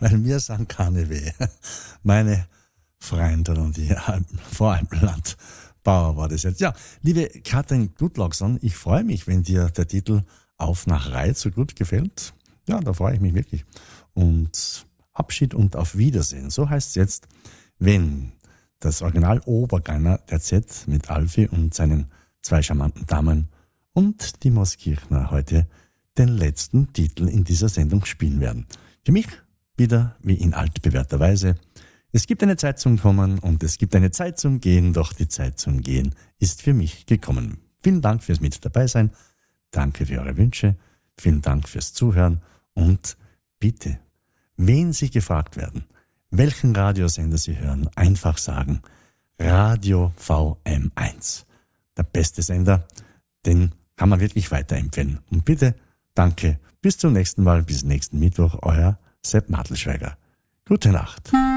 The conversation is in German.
weil mir sind keine weh. Meine Freunde und die Voralpenland Bauer war das jetzt. Ja, liebe Katrin Gutlaugson, ich freue mich, wenn dir der Titel Auf nach Reit so gut gefällt. Ja, da freue ich mich wirklich. Und Abschied und auf Wiedersehen. So heißt es jetzt, wenn das Original Obergeiner der Z mit Alfie und seinen 2 charmanten Damen und die Moskirchner heute den letzten Titel in dieser Sendung spielen werden. Für mich wieder wie in altbewährter Weise. Es gibt eine Zeit zum Kommen und es gibt eine Zeit zum Gehen, doch die Zeit zum Gehen ist für mich gekommen. Vielen Dank fürs Mit dabei sein. Danke für eure Wünsche. Vielen Dank fürs Zuhören und bitte, wenn Sie gefragt werden, welchen Radiosender Sie hören, einfach sagen Radio VM1. Der beste Sender, den kann man wirklich weiterempfehlen. Und bitte, danke, bis zum nächsten Mal, bis nächsten Mittwoch, euer Sepp Martelschweiger. Gute Nacht.